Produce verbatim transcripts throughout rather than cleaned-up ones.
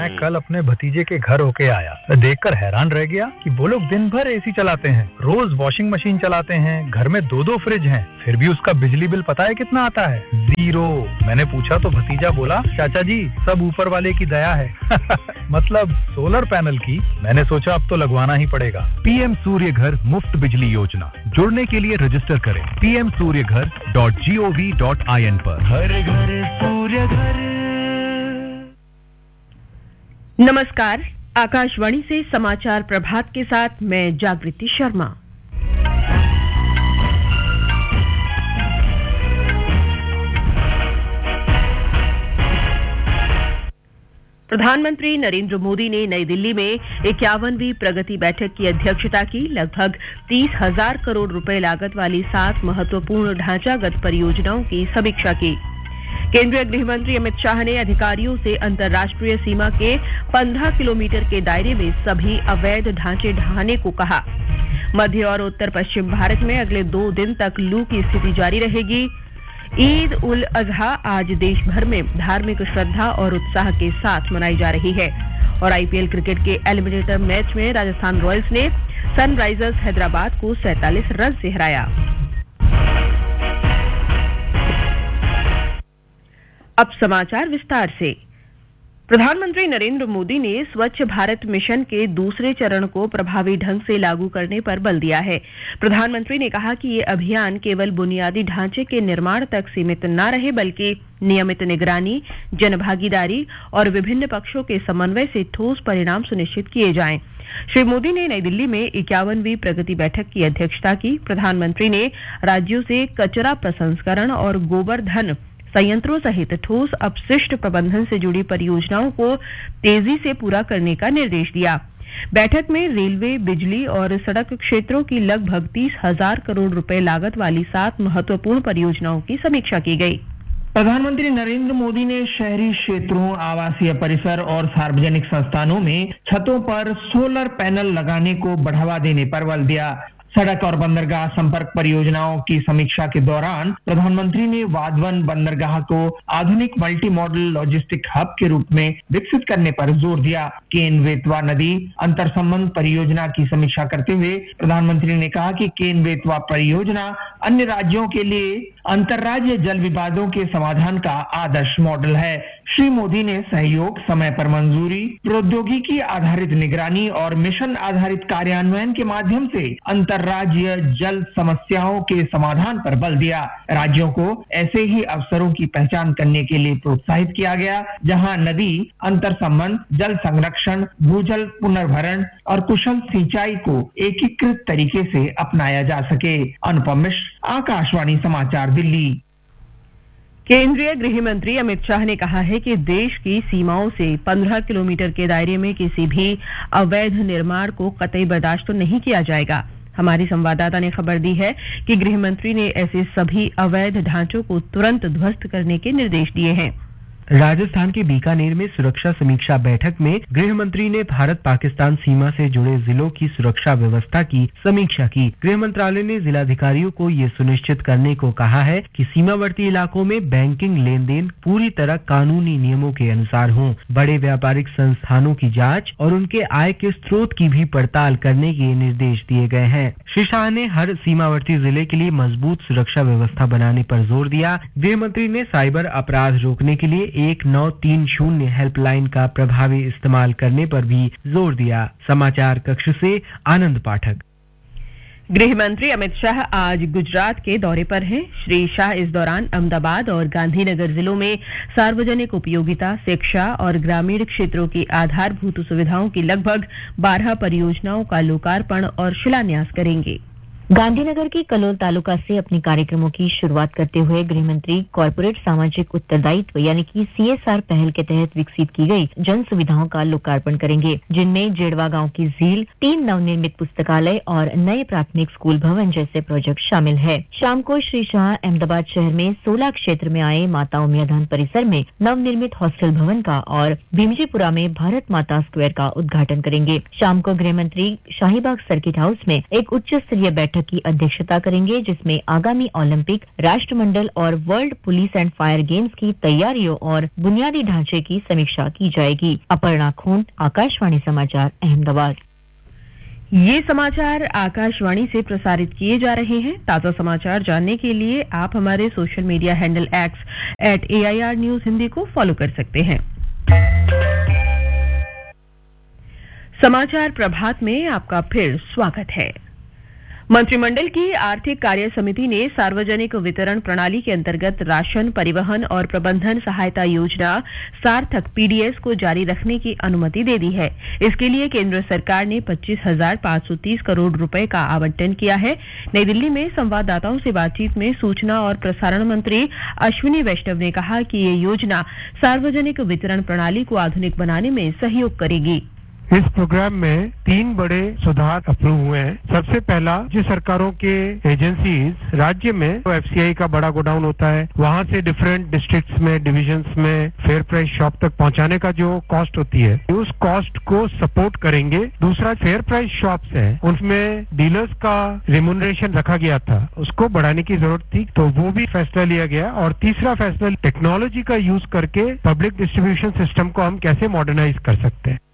मैं कल अपने भतीजे के घर होके आया, मैं देखकर हैरान रह गया कि वो लोग दिन भर एसी चलाते हैं, रोज वॉशिंग मशीन चलाते हैं, घर में दो दो फ्रिज हैं, फिर भी उसका बिजली बिल पता है कितना आता है? जीरो। मैंने पूछा तो भतीजा बोला, चाचा जी सब ऊपर वाले की दया है। मतलब सोलर पैनल की। मैंने सोचा अब तो लगवाना ही पड़ेगा। पीएम सूर्य घर मुफ्त बिजली योजना, जुड़ने के लिए रजिस्टर करें पी एम सूर्य घर dot G O V dot I N पर। हर घर सूर्य घर। नमस्कार, आकाशवाणी से समाचार प्रभात के साथ मैं जागृति शर्मा। प्रधानमंत्री नरेंद्र मोदी ने नई दिल्ली में इक्यावनवीं प्रगति बैठक की अध्यक्षता की। लगभग तीस हजार करोड़ रुपए लागत वाली सात महत्वपूर्ण ढांचागत परियोजनाओं की समीक्षा की। केंद्रीय गृह मंत्री अमित शाह ने अधिकारियों से अंतर्राष्ट्रीय सीमा के पंद्रह किलोमीटर के दायरे में सभी अवैध ढांचे ढहाने को कहा। मध्य और उत्तर पश्चिम भारत में अगले दो दिन तक लू की स्थिति जारी रहेगी। ईद उल अजहा आज देश भर में धार्मिक श्रद्धा और उत्साह के साथ मनाई जा रही है। और आईपीएल क्रिकेट के एलिमिनेटर मैच में राजस्थान रॉयल्स ने सनराइजर्स हैदराबाद को सैंतालीस रन से हराया। अब समाचार विस्तार से। प्रधानमंत्री नरेंद्र मोदी ने स्वच्छ भारत मिशन के दूसरे चरण को प्रभावी ढंग से लागू करने पर बल दिया है। प्रधानमंत्री ने कहा कि ये अभियान केवल बुनियादी ढांचे के निर्माण तक सीमित न रहे, बल्कि नियमित निगरानी, जनभागीदारी और विभिन्न पक्षों के समन्वय से ठोस परिणाम सुनिश्चित किए जाएं। श्री मोदी ने नई दिल्ली में इक्यावनवीं प्रगति बैठक की अध्यक्षता की। प्रधानमंत्री ने राज्यों से कचरा प्रसंस्करण और गोबरधन संयंत्रों सहित ठोस अपशिष्ट प्रबंधन से जुड़ी परियोजनाओं को तेजी से पूरा करने का निर्देश दिया। बैठक में रेलवे, बिजली और सड़क क्षेत्रों की लगभग तीस हजार करोड़ रुपए लागत वाली सात महत्वपूर्ण परियोजनाओं की समीक्षा की गई। प्रधानमंत्री नरेंद्र मोदी ने शहरी क्षेत्रों, आवासीय परिसर और सार्वजनिक संस्थानों में छतों पर सोलर पैनल लगाने को बढ़ावा देने पर बल दिया। सड़क और बंदरगाह संपर्क परियोजनाओं की समीक्षा के दौरान प्रधानमंत्री ने वाधवन बंदरगाह को आधुनिक मल्टी मॉडल लॉजिस्टिक हब के रूप में विकसित करने पर जोर दिया। केन बेतवा नदी अंतर संबंध परियोजना की समीक्षा करते हुए प्रधानमंत्री ने कहा कि केन बेतवा परियोजना अन्य राज्यों के लिए अंतर्राज्य जल विवादों के समाधान का आदर्श मॉडल है। श्री मोदी ने सहयोग, समय पर मंजूरी, प्रौद्योगिकी आधारित निगरानी और मिशन आधारित कार्यान्वयन के माध्यम से अंतर्राज्य जल समस्याओं के समाधान पर बल दिया। राज्यों को ऐसे ही अवसरों की पहचान करने के लिए प्रोत्साहित किया गया, जहां नदी अंतर संबंध, जल संरक्षण, भूजल पुनर्भरण और कुशल सिंचाई को एकीकृत तरीके से अपनाया जा सके। अनुपम मिश्र, आकाशवाणी समाचार, दिल्ली। केंद्रीय गृह मंत्री अमित शाह ने कहा है कि देश की सीमाओं से पंद्रह किलोमीटर के दायरे में किसी भी अवैध निर्माण को कतई बर्दाश्त नहीं किया जाएगा। हमारी संवाददाता ने खबर दी है कि गृह मंत्री ने ऐसे सभी अवैध ढांचों को तुरंत ध्वस्त करने के निर्देश दिए हैं। राजस्थान के बीकानेर में सुरक्षा समीक्षा बैठक में गृह मंत्री ने भारत पाकिस्तान सीमा से जुड़े जिलों की सुरक्षा व्यवस्था की समीक्षा की। गृह मंत्रालय ने जिलाधिकारियों को ये सुनिश्चित करने को कहा है कि सीमावर्ती इलाकों में बैंकिंग लेन देन पूरी तरह कानूनी नियमों के अनुसार हो। बड़े व्यापारिक संस्थानों की जांच और उनके आय के स्रोत की भी पड़ताल करने के निर्देश दिए गए हैं। श्री शाह ने हर सीमावर्ती जिले के लिए मजबूत सुरक्षा व्यवस्था बनाने पर जोर दिया। गृह मंत्री ने साइबर अपराध रोकने के लिए एक नौ तीन शून्य हेल्पलाइन का प्रभावी इस्तेमाल करने पर भी जोर दिया। समाचार कक्ष से आनंद पाठक। गृह मंत्री अमित शाह आज गुजरात के दौरे पर हैं। श्री शाह इस दौरान अहमदाबाद और गांधीनगर जिलों में सार्वजनिक उपयोगिता, शिक्षा और ग्रामीण क्षेत्रों की आधारभूत सुविधाओं की लगभग बारह परियोजनाओं का लोकार्पण और शिलान्यास करेंगे। गांधीनगर के कलोल तालुका से अपने कार्यक्रमों की शुरुआत करते हुए गृह मंत्री कॉर्पोरेट सामाजिक उत्तरदायित्व यानी कि सीएसआर पहल के तहत विकसित की गई जन सुविधाओं का लोकार्पण करेंगे, जिनमें जेड़वा गांव की झील, तीन नवनिर्मित पुस्तकालय और नए प्राथमिक स्कूल भवन जैसे प्रोजेक्ट शामिल है। शाम को श्री शाह अहमदाबाद शहर में सोला क्षेत्र में आए माता उमियाधान परिसर में नवनिर्मित हॉस्टल भवन का और भीमजीपुरा में भारत माता स्क्वायर का उद्घाटन करेंगे। शाम को गृह मंत्री शाहीबाग सर्किट हाउस में एक उच्च स्तरीय बैठक बैठक की अध्यक्षता करेंगे, जिसमें आगामी ओलंपिक, राष्ट्रमंडल और world police and fire games की तैयारियों और बुनियादी ढांचे की समीक्षा की जाएगी। अपर्णा खोंट, आकाशवाणी समाचार, अहमदाबाद। ये समाचार आकाशवाणी से प्रसारित किए जा रहे हैं। ताजा समाचार जानने के लिए आप हमारे social media handle x eight A I R news Hindi को फॉलो कर सकते हैं। समाचार प्रभात में आपका फिर स्वागत है। मंत्रिमंडल की आर्थिक कार्य समिति ने सार्वजनिक वितरण प्रणाली के अंतर्गत राशन, परिवहन और प्रबंधन सहायता योजना सार्थक पी डी एस को जारी रखने की अनुमति दे दी है। इसके लिए केंद्र सरकार ने पच्चीस हजार पाँच सौ तीस करोड़ रुपए का आवंटन किया है। नई दिल्ली में संवाददाताओं से बातचीत में सूचना और प्रसारण मंत्री अश्विनी वैष्णव ने कहा कि ये योजना सार्वजनिक वितरण प्रणाली को आधुनिक बनाने में सहयोग करेगी। इस प्रोग्राम में तीन बड़े सुधार अप्रूव हुए हैं। सबसे पहला, जो सरकारों के एजेंसीज राज्य में एफ सी आई का बड़ा गोडाउन होता है, वहाँ से डिफरेंट डिस्ट्रिक्ट्स में, डिविजन्स में फेयर प्राइस शॉप तक पहुँचाने का जो कॉस्ट होती है, उस कॉस्ट को सपोर्ट करेंगे। दूसरा, फेयर प्राइस शॉप्स हैं, उनमें डीलर्स का रिम्यूनरेशन रखा गया था, उसको बढ़ाने की जरूरत थी, तो वो भी फैसला लिया गया। और तीसरा फैसला, टेक्नोलॉजी का यूज करके पब्लिक डिस्ट्रीब्यूशन सिस्टम को हम कैसे मॉडर्नाइज कर सकते हैं।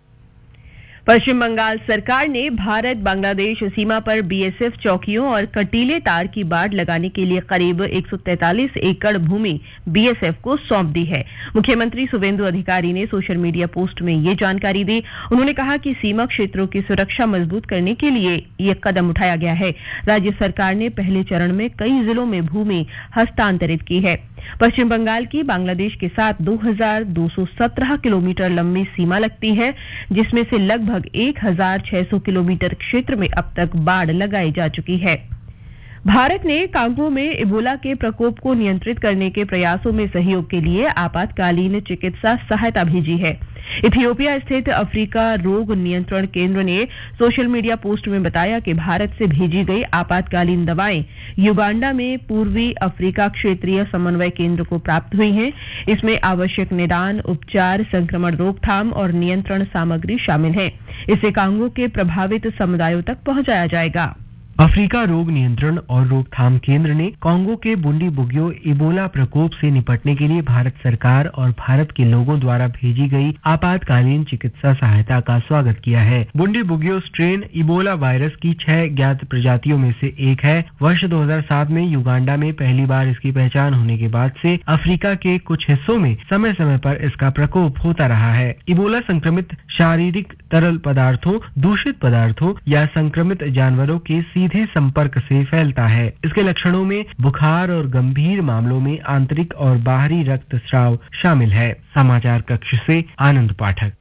पश्चिम बंगाल सरकार ने भारत बांग्लादेश सीमा पर बी एस एफ चौकियों और कटीले तार की बाड़ लगाने के लिए करीब एक सौ तैंतालीस एकड़ भूमि बी एस एफ को सौंप दी है। मुख्यमंत्री शुवेंदु अधिकारी ने सोशल मीडिया पोस्ट में ये जानकारी दी। उन्होंने कहा कि सीमा क्षेत्रों की सुरक्षा मजबूत करने के लिए ये कदम उठाया गया है। राज्य सरकार ने पहले चरण में कई जिलों में भूमि हस्तांतरित की है। पश्चिम बंगाल की बांग्लादेश के साथ दो हज़ार दो सौ सत्रह किलोमीटर लंबी सीमा लगती है, जिसमें से लगभग एक हज़ार छह सौ किलोमीटर क्षेत्र में अब तक बाढ़ लगाई जा चुकी है। भारत ने कांगो में इबोला के प्रकोप को नियंत्रित करने के प्रयासों में सहयोग के लिए आपातकालीन चिकित्सा सहायता भेजी है। इथियोपिया स्थित अफ्रीका रोग नियंत्रण केंद्र ने सोशल मीडिया पोस्ट में बताया कि भारत से भेजी गई आपातकालीन दवाएं युगांडा में पूर्वी अफ्रीका क्षेत्रीय समन्वय केंद्र को प्राप्त हुई हैं। इसमें आवश्यक निदान, उपचार, संक्रमण रोकथाम और नियंत्रण सामग्री शामिल है। इसे कांगो के प्रभावित समुदायों तक पहुंचाया जाएगा। अफ्रीका रोग नियंत्रण और रोकथाम केंद्र ने कांगो के बुंडी बुगियो इबोला प्रकोप से निपटने के लिए भारत सरकार और भारत के लोगों द्वारा भेजी गई आपातकालीन चिकित्सा सहायता का स्वागत किया है। बुंडी बुगियो स्ट्रेन इबोला वायरस की छह ज्ञात प्रजातियों में से एक है। वर्ष दो हज़ार सात में युगांडा में पहली बार इसकी पहचान होने के बाद से अफ्रीका के कुछ हिस्सों में समय समय पर इसका प्रकोप होता रहा है। इबोला संक्रमित शारीरिक तरल पदार्थों, दूषित पदार्थों या संक्रमित जानवरों के सीधे संपर्क से फैलता है। इसके लक्षणों में बुखार और गंभीर मामलों में आंतरिक और बाहरी रक्तस्राव शामिल है। समाचार कक्ष से आनंद पाठक।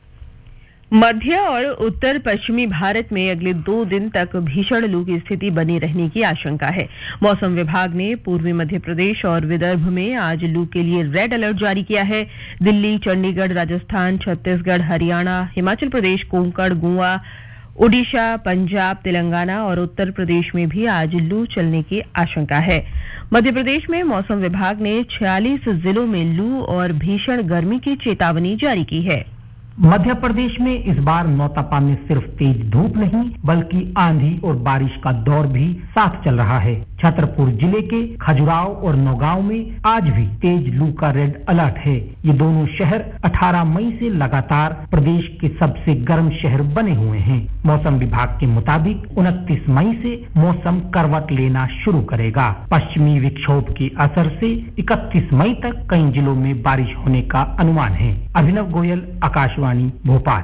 मध्य और उत्तर पश्चिमी भारत में अगले दो दिन तक भीषण लू की स्थिति बनी रहने की आशंका है। मौसम विभाग ने पूर्वी मध्य प्रदेश और विदर्भ में आज लू के लिए रेड अलर्ट जारी किया है। दिल्ली, चंडीगढ़, राजस्थान, छत्तीसगढ़, हरियाणा, हिमाचल प्रदेश, कोंकण, गोवा, ओडिशा, पंजाब, तेलंगाना और उत्तर प्रदेश में भी आज लू चलने की आशंका है। मध्य प्रदेश में मौसम विभाग ने छियालीस जिलों में लू और भीषण गर्मी की चेतावनी जारी की है। मध्य प्रदेश में इस बार नौतपा में सिर्फ तेज धूप नहीं बल्कि आंधी और बारिश का दौर भी साथ चल रहा है। छतरपुर जिले के खजुराहो और नौगांव में आज भी तेज लू का रेड अलर्ट है। ये दोनों शहर अठारह मई से लगातार प्रदेश के सबसे गर्म शहर बने हुए हैं। मौसम विभाग के मुताबिक उनतीस मई से मौसम करवट लेना शुरू करेगा। पश्चिमी विक्षोभ के असर से इकतीस मई तक कई जिलों में बारिश होने का अनुमान है। अभिनव गोयल, आकाशवाणी, भोपाल।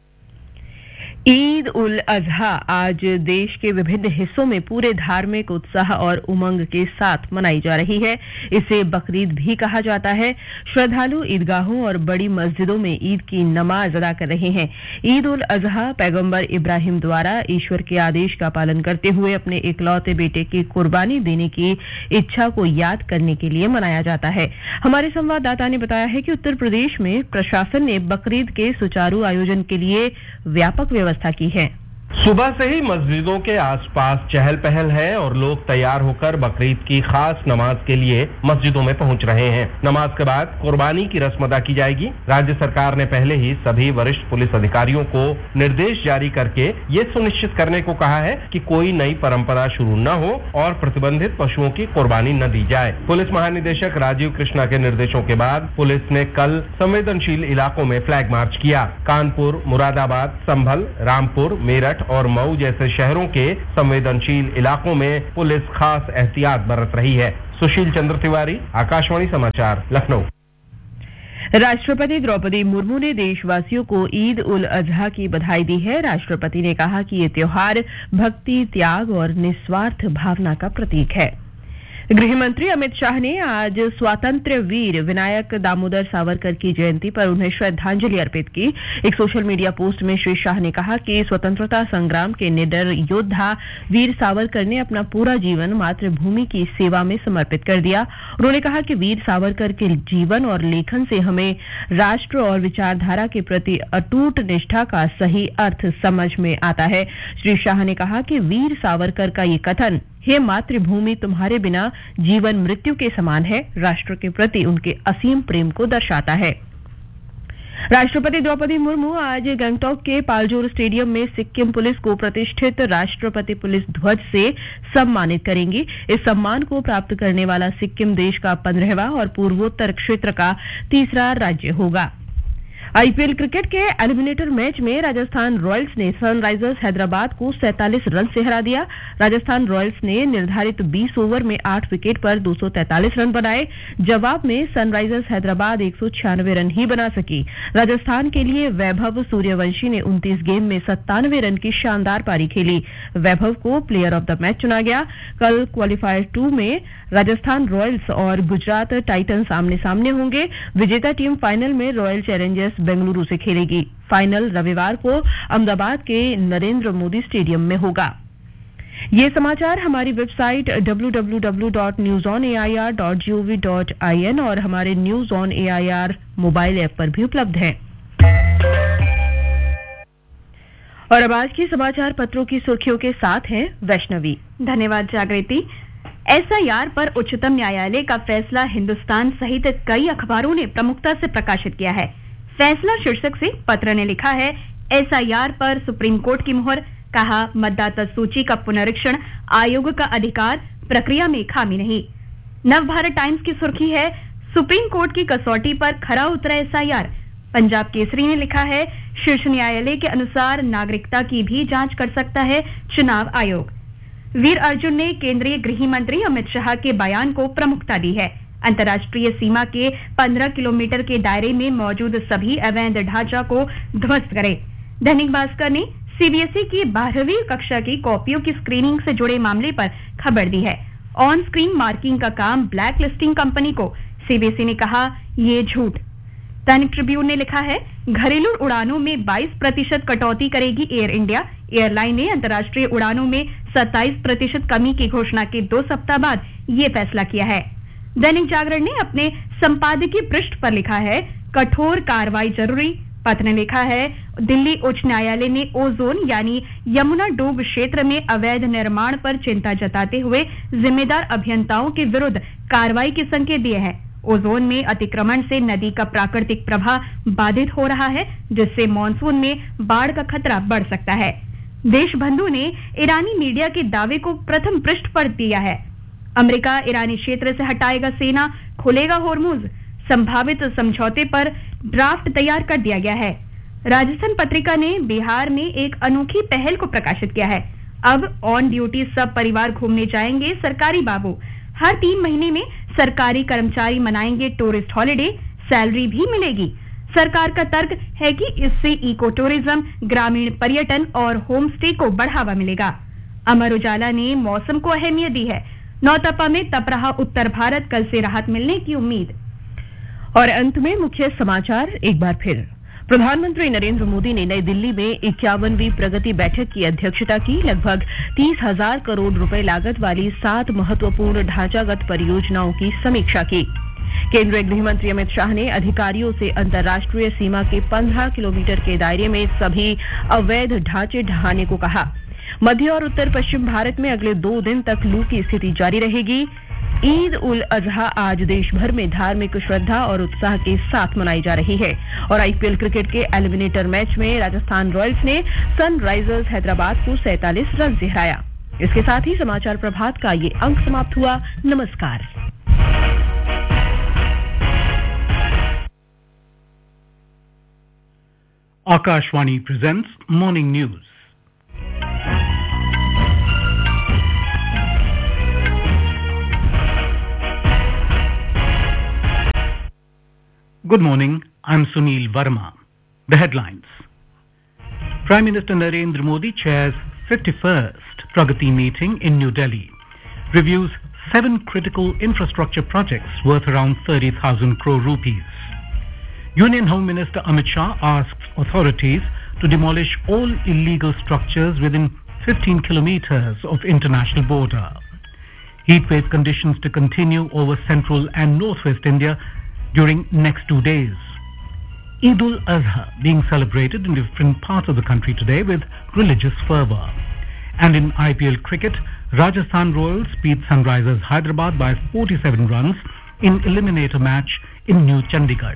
ईद उल अजहा आज देश के विभिन्न हिस्सों में पूरे धार्मिक उत्साह और उमंग के साथ मनाई जा रही है। इसे बकरीद भी कहा जाता है। श्रद्धालु ईदगाहों और बड़ी मस्जिदों में ईद की नमाज अदा कर रहे हैं। ईद उल अजहा पैगंबर इब्राहिम द्वारा ईश्वर के आदेश का पालन करते हुए अपने इकलौते बेटे की कुर्बानी देने की इच्छा को याद करने के लिए मनाया जाता है। हमारे संवाददाता ने बताया है कि उत्तर प्रदेश में प्रशासन ने बकरीद के सुचारू आयोजन के लिए व्यापक व्यवस्था की है। सुबह से ही मस्जिदों के आसपास चहल पहल है और लोग तैयार होकर बकरीद की खास नमाज के लिए मस्जिदों में पहुंच रहे हैं। नमाज के बाद कुर्बानी की रस्म अदा की जाएगी। राज्य सरकार ने पहले ही सभी वरिष्ठ पुलिस अधिकारियों को निर्देश जारी करके ये सुनिश्चित करने को कहा है कि कोई नई परंपरा शुरू न हो और प्रतिबंधित पशुओं की कुर्बानी न दी जाए। पुलिस महानिदेशक राजीव कृष्णा के निर्देशों के बाद पुलिस ने कल संवेदनशील इलाकों में फ्लैग मार्च किया। कानपुर, मुरादाबाद, संभल, रामपुर, मेरठ और मऊ जैसे शहरों के संवेदनशील इलाकों में पुलिस खास एहतियात बरत रही है। सुशील चंद्र तिवारी, आकाशवाणी समाचार, लखनऊ। राष्ट्रपति द्रौपदी मुर्मू ने देशवासियों को ईद उल अजहा की बधाई दी है। राष्ट्रपति ने कहा कि ये त्योहार भक्ति, त्याग और निस्वार्थ भावना का प्रतीक है। गृह मंत्री अमित शाह ने आज स्वातंत्र्य वीर विनायक दामोदर सावरकर की जयंती पर उन्हें श्रद्धांजलि अर्पित की। एक सोशल मीडिया पोस्ट में श्री शाह ने कहा कि स्वतंत्रता संग्राम के निडर योद्धा वीर सावरकर ने अपना पूरा जीवन मातृभूमि की सेवा में समर्पित कर दिया। उन्होंने कहा कि वीर सावरकर के जीवन और लेखन से हमें राष्ट्र और विचारधारा के प्रति अटूट निष्ठा का सही अर्थ समझ में आता है। श्री शाह ने कहा कि वीर सावरकर का ये कथन, हे मातृभूमि तुम्हारे बिना जीवन मृत्यु के समान है, राष्ट्र के प्रति उनके असीम प्रेम को दर्शाता है। राष्ट्रपति द्रौपदी मुर्मू आज गंगटोक के पालजोर स्टेडियम में सिक्किम पुलिस को प्रतिष्ठित राष्ट्रपति पुलिस ध्वज से सम्मानित करेंगी। इस सम्मान को प्राप्त करने वाला सिक्किम देश का पंद्रहवां और पूर्वोत्तर क्षेत्र का तीसरा राज्य होगा। आईपीएल क्रिकेट के एलिमिनेटर मैच में राजस्थान रॉयल्स ने सनराइजर्स हैदराबाद को सैंतालीस रन से हरा दिया। राजस्थान रॉयल्स ने निर्धारित बीस ओवर में आठ विकेट पर दो सौ तैंतालीस रन बनाए। जवाब में सनराइजर्स हैदराबाद एक सौ छियानवे रन ही बना सकी। राजस्थान के लिए वैभव सूर्यवंशी ने उनतीस गेम में सत्तानवे रन की शानदार पारी खेली। वैभव को प्लेयर ऑफ द मैच चुना गया। कल क्वालिफायर टू में राजस्थान रॉयल्स और गुजरात टाइटंस आमने सामने होंगे। विजेता टीम फाइनल में रॉयल चैलेंजर्स बेंगलुरु से खेलेगी। फाइनल रविवार को अहमदाबाद के नरेंद्र मोदी स्टेडियम में होगा। ये समाचार हमारी website W W W dot news on A I R dot G O V dot I N और हमारे news on A I R mobile app पर भी उपलब्ध हैं। और अब आज की समाचार पत्रों की सुर्खियों के साथ हैं वैष्णवी। धन्यवाद जागृति। एसआईआर पर उच्चतम न्यायालय का फैसला हिंदुस्तान सहित कई अखबारों ने प्रमुखता से प्रकाशित किया है। फैसला शीर्षक से पत्र ने लिखा है, एसआईआर पर सुप्रीम कोर्ट की मुहर, कहा मतदाता सूची का पुनरीक्षण आयोग का अधिकार, प्रक्रिया में खामी नहीं। नवभारत टाइम्स की सुर्खी है, सुप्रीम कोर्ट की कसौटी पर खरा उतरा एसआईआर। पंजाब केसरी ने लिखा है, शीर्ष न्यायालय के अनुसार नागरिकता की भी जांच कर सकता है चुनाव आयोग। वीर अर्जुन ने केंद्रीय गृह मंत्री अमित शाह के बयान को प्रमुखता दी है। अंतर्राष्ट्रीय सीमा के पंद्रह किलोमीटर के दायरे में मौजूद सभी अवैध ढांचा को ध्वस्त करें। दैनिक भास्कर ने सीबीएसई की बारहवीं कक्षा की कॉपियों की स्क्रीनिंग से जुड़े मामले पर खबर दी है। ऑन स्क्रीन मार्किंग का काम ब्लैक लिस्टिंग कंपनी को, सीबीएसई ने कहा ये झूठ। दैनिक ट्रिब्यून ने लिखा है, घरेलू उड़ानों में बाईस प्रतिशत कटौती करेगी एयर इंडिया। एयरलाइन ने अंतर्राष्ट्रीय उड़ानों में सत्ताईस प्रतिशत कमी की घोषणा के दो सप्ताह बाद ये फैसला किया है। दैनिक जागरण ने अपने संपादकीय पृष्ठ पर लिखा है, कठोर कार्रवाई जरूरी। पत्र ने लिखा है, दिल्ली उच्च न्यायालय ने ओजोन यानी यमुना डोब क्षेत्र में अवैध निर्माण पर चिंता जताते हुए जिम्मेदार अभियंताओं के विरुद्ध कार्रवाई के संकेत दिए हैं। ओजोन में अतिक्रमण से नदी का प्राकृतिक प्रवाह बाधित हो रहा है, जिससे मॉनसून में बाढ़ का खतरा बढ़ सकता है। देशबंधु ने ईरानी मीडिया के दावे को प्रथम पृष्ठ पर दिया है। अमेरिका ईरानी क्षेत्र से हटाएगा सेना, खुलेगा होर्मुज। संभावित समझौते पर ड्राफ्ट तैयार कर दिया गया है। राजस्थान पत्रिका ने बिहार में एक अनोखी पहल को प्रकाशित किया है। अब ऑन ड्यूटी सब परिवार घूमने जाएंगे सरकारी बाबू। हर तीन महीने में सरकारी कर्मचारी मनाएंगे टूरिस्ट हॉलिडे, सैलरी भी मिलेगी। सरकार का तर्क है कि इससे इको टूरिज्म, ग्रामीण पर्यटन और होम स्टे को बढ़ावा मिलेगा। अमर उजाला ने मौसम को अहमियत दी है। नौतपा में तप रहा उत्तर भारत, कल से राहत मिलने की उम्मीद। और अंत में मुख्य समाचार एक बार फिर। प्रधानमंत्री नरेंद्र मोदी ने नई दिल्ली में इक्यावनवीं प्रगति बैठक की अध्यक्षता की। लगभग तीस हजार करोड़ रुपए लागत वाली सात महत्वपूर्ण ढांचागत परियोजनाओं की समीक्षा की। केंद्रीय गृह मंत्री अमित शाह ने अधिकारियों से अंतर्राष्ट्रीय सीमा के पंद्रह किलोमीटर के दायरे में सभी अवैध ढांचे ढहाने को कहा। मध्य और उत्तर पश्चिम भारत में अगले दो दिन तक लू की स्थिति जारी रहेगी। ईद उल अजहा आज देश भर में धार्मिक श्रद्धा और उत्साह के साथ मनाई जा रही है। और आईपीएल क्रिकेट के एलिमिनेटर मैच में राजस्थान रॉयल्स ने सनराइजर्स हैदराबाद को सैंतालीस रन से हराया। इसके साथ ही समाचार प्रभात का ये अंक समाप्त हुआ। नमस्कार। Akashvani presents Morning News. Good morning, I'm Sunil Verma. The headlines. Prime Minister Narendra Modi chairs fifty-first Pragati meeting in New Delhi. Reviews seven critical infrastructure projects worth around thirty thousand crore rupees. Union Home Minister Amit Shah asks authorities to demolish all illegal structures within fifteen kilometers of international border. Heatwave conditions to continue over central and northwest India during next two days. Eid ul Adha being celebrated in different parts of the country today with religious fervour. And in I P L cricket, Rajasthan Royals beat Sunrisers Hyderabad by forty-seven runs in eliminator match in New Chandigarh.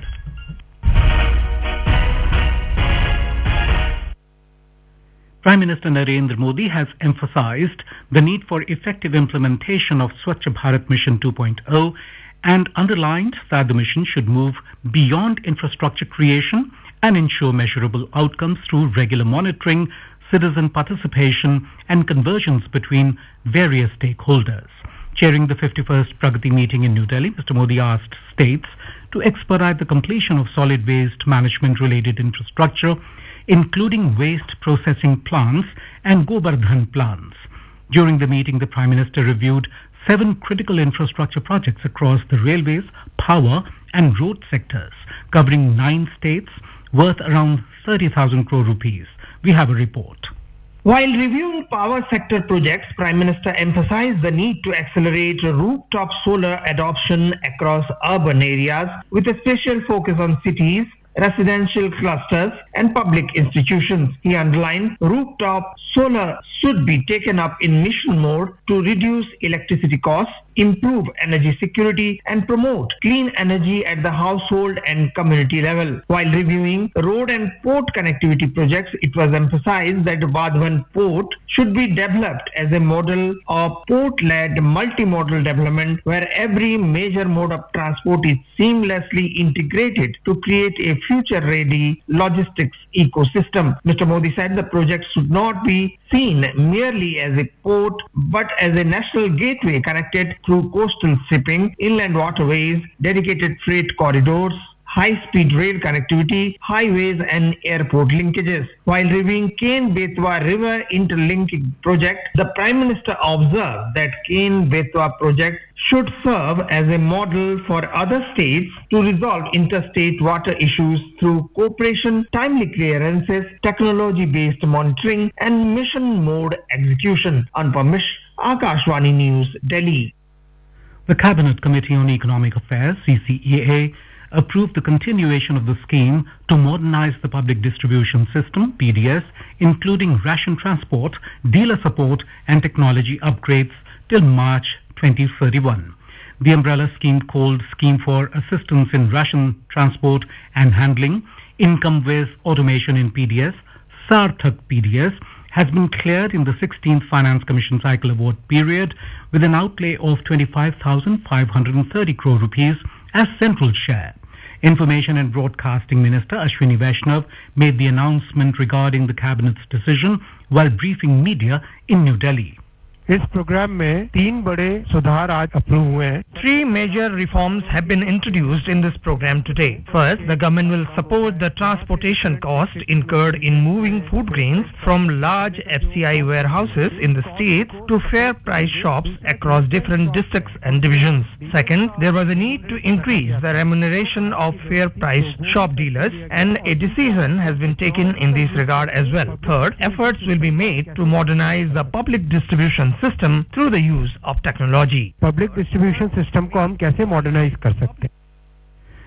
Prime Minister Narendra Modi has emphasized the need for effective implementation of Swachh Bharat Mission two point oh and underlined that the mission should move beyond infrastructure creation and ensure measurable outcomes through regular monitoring, citizen participation and convergence between various stakeholders. Chairing the fifty-first Pragati meeting in New Delhi, Mister Modi asked states to expedite the completion of solid waste management related infrastructure, including waste processing plants and Gobardhan plants. During the meeting, the Prime Minister reviewed seven critical infrastructure projects across the railways, power and road sectors, covering nine states, worth around thirty thousand crore rupees. We have a report. While reviewing power sector projects, Prime Minister emphasized the need to accelerate rooftop solar adoption across urban areas with a special focus on cities, residential clusters and public institutions. He underlined rooftop solar should be taken up in mission mode to reduce electricity costs, improve energy security and promote clean energy at the household and community level. While reviewing road and port connectivity projects, it was emphasized that Vadhavan Port should be developed as a model of port-led multimodal development where every major mode of transport is seamlessly integrated to create a future-ready logistics ecosystem. Mister Modi said the project should not be seen merely as a port but as a national gateway connected through coastal shipping, inland waterways, dedicated freight corridors, high-speed rail connectivity, highways and airport linkages. While reviewing Ken-Betwa River Interlinking Project, the Prime Minister observed that Ken-Betwa project should serve as a model for other states to resolve interstate water issues through cooperation, timely clearances, technology-based monitoring and mission mode execution. Anupam Mish, Akashvani News, Delhi. The Cabinet Committee on Economic Affairs, C C E A, approved the continuation of the scheme to modernize the public distribution system, P D S, including ration transport, dealer support and technology upgrades till March twenty thirty-one. The umbrella scheme called Scheme for Assistance in Ration Transport and Handling, Income-Based Automation in P D S, Sarthak P D S, has been cleared in the sixteenth Finance Commission Cycle Award period with an outlay of twenty-five thousand five hundred thirty crore rupees as central share. Information and Broadcasting Minister Ashwini Vaishnav made the announcement regarding the Cabinet's decision while briefing media in New Delhi. इस programme में तीन बड़े सुधार आज approve हुए हैं. Three major reforms have been introduced in this program today. First, the government will support the transportation cost incurred in moving food grains from large F C I warehouses in the states to fair price shops across different districts and divisions. Second, there was a need to increase the remuneration of fair price shop dealers and a decision has been taken in this regard as well. Third, efforts will be made to modernize the public distribution system through the use of technology. Public distribution system को हम कैसे modernise कर सकते हैं?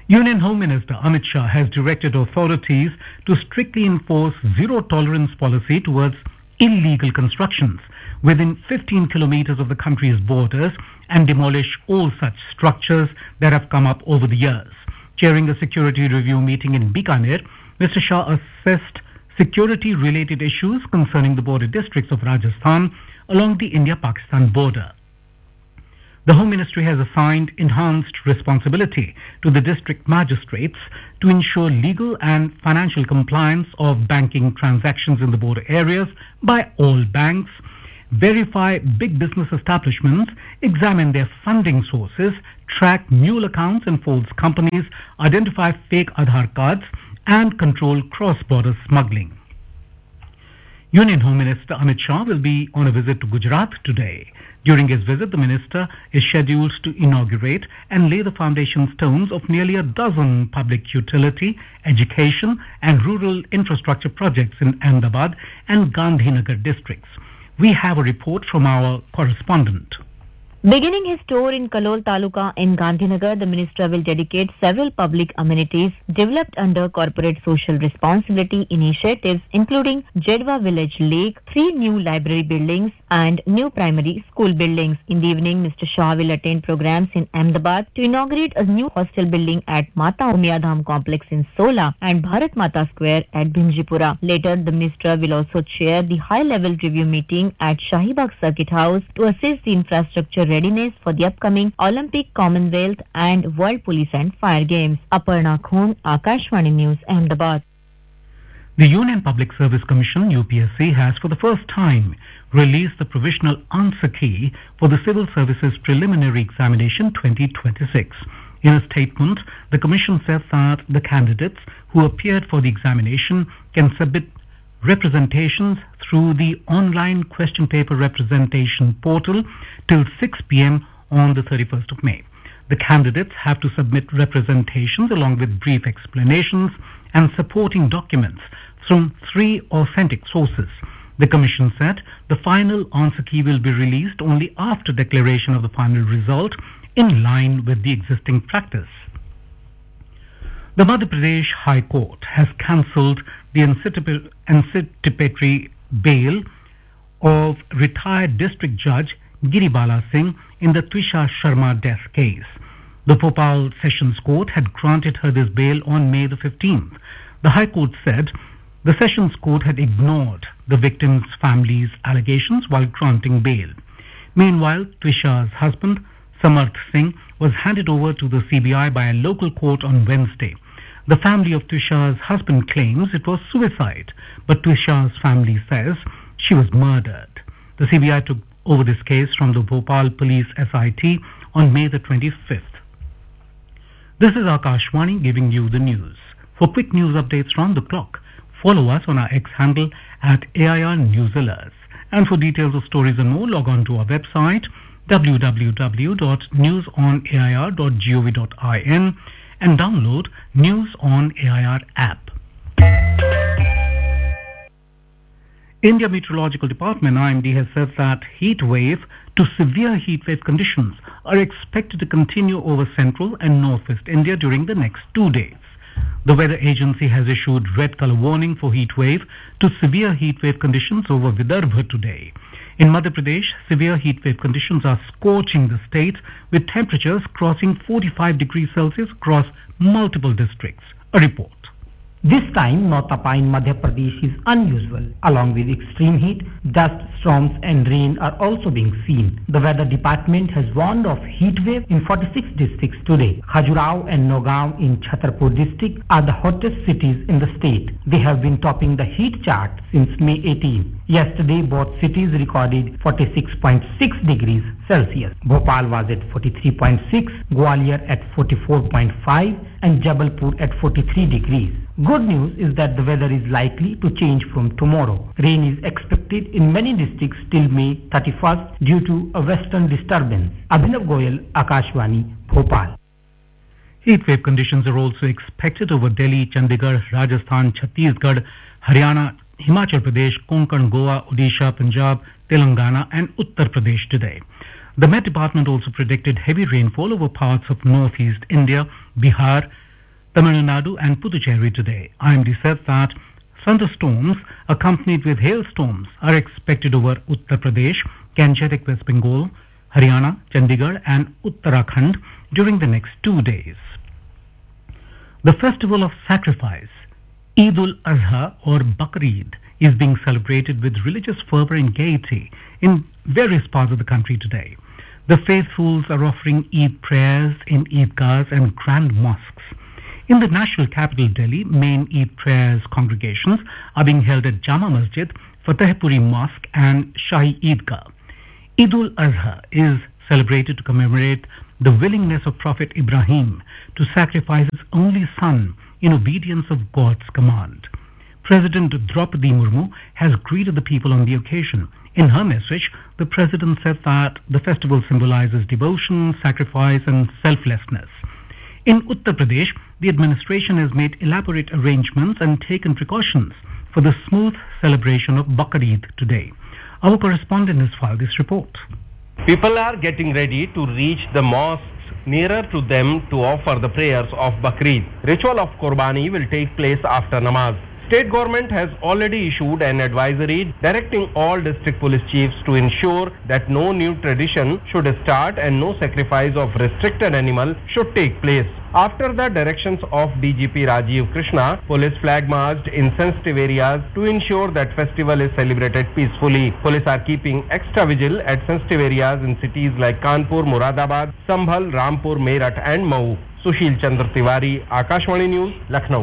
Union Home Minister Amit Shah has directed authorities to strictly enforce zero tolerance policy towards illegal constructions within fifteen kilometers of the country's borders and demolish all such structures that have come up over the years. Chairing a security review meeting in Bikaner, Mister Shah assessed security-related issues concerning the border districts of Rajasthan along the India-Pakistan border. The Home Ministry has assigned enhanced responsibility to the district magistrates to ensure legal and financial compliance of banking transactions in the border areas by all banks, verify big business establishments, examine their funding sources, track mule accounts and false companies, identify fake Aadhaar cards, and control cross-border smuggling. Union Home Minister Amit Shah will be on a visit to Gujarat today. During his visit, the minister is scheduled to inaugurate and lay the foundation stones of nearly a dozen public utility, education and rural infrastructure projects in Ahmedabad and Gandhinagar districts. We have a report from our correspondent. Beginning his tour in Kalol Taluka in Gandhinagar, the minister will dedicate several public amenities developed under corporate social responsibility initiatives, including Jedwa Village Lake, three new library buildings, and new primary school buildings. In the evening, Mister Shah will attend programs in Ahmedabad to inaugurate a new hostel building at Mata Umyadham complex in Sola and Bharat Mata Square at Bhinjipura. Later, the minister will also chair the high-level review meeting at Shahibagh Circuit House to assess the infrastructure readiness for the upcoming Olympic, Commonwealth and World Police and Fire Games. Aparna Khon, Akashvani News, Ahmedabad. The Union Public Service Commission, U P S C, has for the first time released the provisional answer key for the Civil Services Preliminary Examination twenty twenty-six. In a statement, the Commission says that the candidates who appeared for the examination can submit representations through the online question paper representation portal till six p m on the thirty-first of May. The candidates have to submit representations along with brief explanations and supporting documents from three authentic sources. The Commission said the final answer key will be released only after declaration of the final result, in line with the existing practice. The Madhya Pradesh High Court has cancelled the anticipatory bail of retired District Judge Giribala Singh in the Twisha Sharma death case. The Bhopal Sessions Court had granted her this bail on May the fifteenth. The High Court said the Sessions Court had ignored the victim's family's allegations while granting bail. Meanwhile, Twisha's husband, Samarth Singh, was handed over to the C B I by a local court on Wednesday. The family of Twisha's husband claims it was suicide, but Twisha's family says she was murdered. The C B I took over this case from the Bhopal Police S I T on May the twenty-fifth. This is Akashvani giving you the news. For quick news updates round the clock, follow us on our X handle at A I R News Alerts. And for details of stories and more, log on to our website w w w dot news on a i r dot gov dot in and download News on A I R app. India Meteorological Department I M D has said that heat wave to severe heat wave conditions are expected to continue over central and northwest India during the next two days. The weather agency has issued red color warning for heat wave to severe heat wave conditions over Vidarbha today. In Madhya Pradesh, severe heat wave conditions are scorching the state with temperatures crossing forty-five degrees Celsius across multiple districts. A report. This time, North Alpine Madhya Pradesh is unusual. Along with extreme heat, dust storms and rain are also being seen. The weather department has warned of heat wave in forty-six districts today. Khajuraho and Nagaon in Chhatarpur district are the hottest cities in the state. They have been topping the heat chart since May eighteenth. Yesterday, both cities recorded forty-six point six degrees Celsius. Bhopal was at forty-three point six, Gwalior at forty-four point five and Jabalpur at forty-three degrees. Good news is that the weather is likely to change from tomorrow. Rain is expected in many districts till May thirty-first due to a western disturbance. Abhinav Goyal, Akashvani, Bhopal. Heat wave conditions are also expected over Delhi, Chandigarh, Rajasthan, Chhattisgarh, Haryana, Himachal Pradesh, Konkan, Goa, Odisha, Punjab, Telangana and Uttar Pradesh today. The Met Department also predicted heavy rainfall over parts of northeast India, Bihar, Tamil Nadu and Puducherry today. I M D said that thunderstorms accompanied with hailstorms are expected over Uttar Pradesh, Gangetic West Bengal, Haryana, Chandigarh and Uttarakhand during the next two days. The festival of sacrifice, Eid ul-Adha or Bakrid, is being celebrated with religious fervor and gaiety in various parts of the country today. The faithfuls are offering Eid prayers in Eidgahs and grand mosques. In the national capital Delhi, main Eid prayers congregations are being held at Jama Masjid, Fatehpuri Mosque and Shahi Eidgah. Eid ul-Adha is celebrated to commemorate the willingness of Prophet Ibrahim to sacrifice his only son in obedience of God's command. President Draupadi Murmu has greeted the people on the occasion. In her message, the president said that the festival symbolizes devotion, sacrifice and selflessness. In Uttar Pradesh, the administration has made elaborate arrangements and taken precautions for the smooth celebration of Bakrid today. Our correspondent has filed this report. People are getting ready to reach the mosques nearer to them to offer the prayers of Bakrid. Ritual of Qurbani will take place after namaz. State government has already issued an advisory directing all district police chiefs to ensure that no new tradition should start and no sacrifice of restricted animal should take place. After the directions of D G P Rajiv Krishna, police flag marched in sensitive areas to ensure that festival is celebrated peacefully. Police are keeping extra vigil at sensitive areas in cities like Kanpur, Muradabad, Sambhal, Rampur, Meerut and Mau. Sushil Chandra Tiwari, Akashvani News, Lucknow.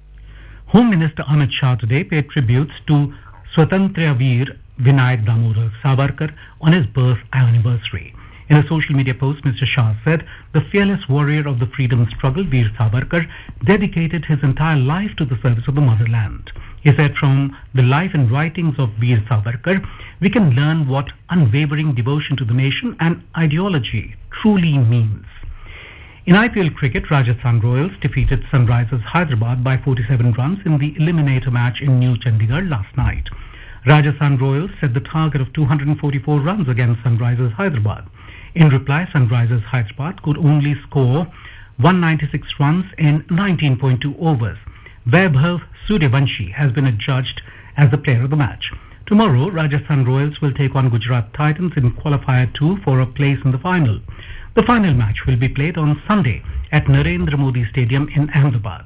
Home Minister Amit Shah today paid tributes to Swatantra Veer Vinayak Damodar Savarkar on his birth anniversary. In a social media post, Mister Shah said the fearless warrior of the freedom struggle, Veer Savarkar, dedicated his entire life to the service of the motherland. He said from the life and writings of Veer Savarkar, we can learn what unwavering devotion to the nation and ideology truly means. In I P L cricket, Rajasthan Royals defeated Sunrisers Hyderabad by forty-seven runs in the eliminator match in New Chandigarh last night. Rajasthan Royals set the target of two hundred forty-four runs against Sunrisers Hyderabad. In reply, Sunrisers Hyderabad could only score one hundred ninety-six runs in nineteen point two overs. Vaibhav Suryavanshi has been adjudged as the player of the match. Tomorrow, Rajasthan Royals will take on Gujarat Titans in qualifier two for a place in the final. The final match will be played on Sunday at Narendra Modi Stadium in Ahmedabad.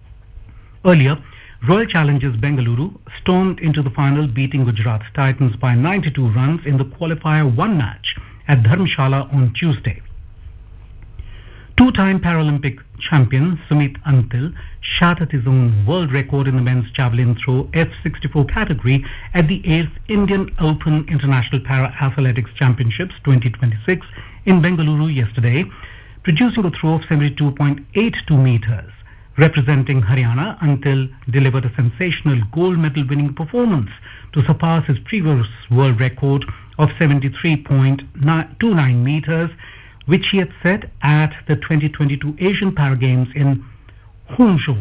Earlier, Royal Challengers Bengaluru stormed into the final, beating Gujarat Titans by ninety-two runs in the qualifier one match at Dharamshala on Tuesday. Two-time Paralympic champion Sumit Antil shattered his own world record in the men's javelin throw F sixty-four category at the eighth Indian Open International Para Athletics Championships twenty twenty-six in Bengaluru yesterday, producing a throw of seventy-two point eight two meters. Representing Haryana, Antil delivered a sensational gold medal winning performance to surpass his previous world record of seventy-three point two nine meters, which he had set at the twenty twenty-two Asian Para Games in Hangzhou.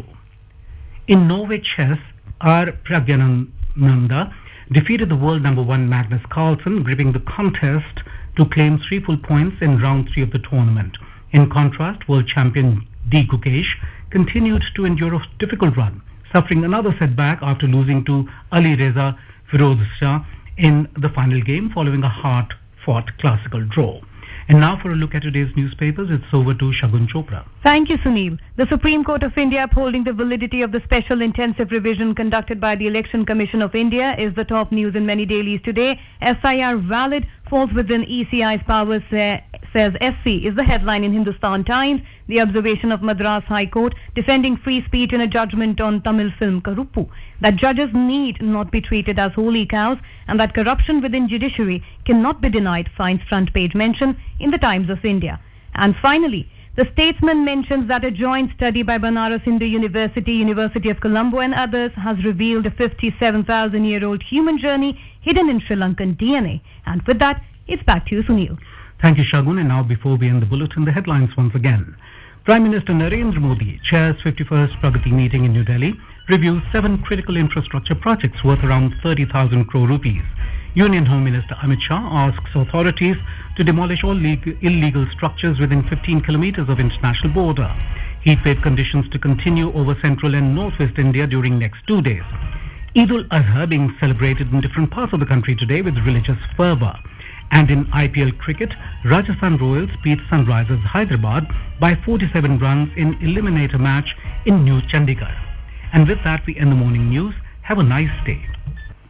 In Norway chess, R. Pragyananda defeated the world number one Magnus Carlsen, gripping the contest to claim three full points in round three of the tournament. In contrast, world champion D. Gukesh continued to endure a difficult run, suffering another setback after losing to Ali Reza Firozshah in the final game following a hard-fought classical draw. And now for a look at today's newspapers, it's over to Shagun Chopra. Thank you, Sunil. The Supreme Court of India upholding the validity of the special intensive revision conducted by the Election Commission of India is the top news in many dailies today. S I R valid, falls within E C I's powers, uh, says S C, is the headline in Hindustan Times. The observation of Madras High Court defending free speech in a judgment on Tamil film Karuppu, that judges need not be treated as holy cows and that corruption within judiciary cannot be denied, finds front page mention in the Times of India. And finally, the Statesman mentions that a joint study by Banaras Hindu University, University of Colombo and others has revealed a fifty-seven thousand year old human journey hidden in Sri Lankan D N A. And with that, it's back to you, Sunil. Thank you, Shagun. And now, before we end the bulletin, the headlines once again. Prime Minister Narendra Modi chairs fifty-first Pragati meeting in New Delhi, reviews seven critical infrastructure projects worth around thirty thousand crore rupees. Union Home Minister Amit Shah asks authorities to demolish all legal, illegal structures within fifteen kilometers of international border. He Heatwave conditions to continue over central and northwest India during next two days. Eid ul-Adha being celebrated in different parts of the country today with religious fervour. And in I P L cricket, Rajasthan Royals beat Sunrisers Hyderabad by forty-seven runs in eliminator match in New Chandigarh. And with that, we end the morning news. Have a nice day.